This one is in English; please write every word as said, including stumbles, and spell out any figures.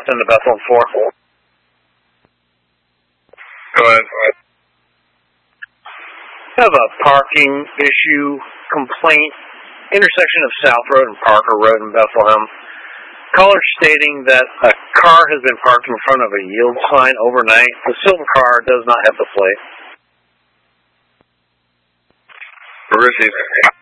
into Bethlehem four. Go ahead. I have a parking issue complaint, intersection of South Road and Parker Road in Bethlehem. Caller stating that a car has been parked in front of a yield sign overnight. The silver car does not have the plate. Received.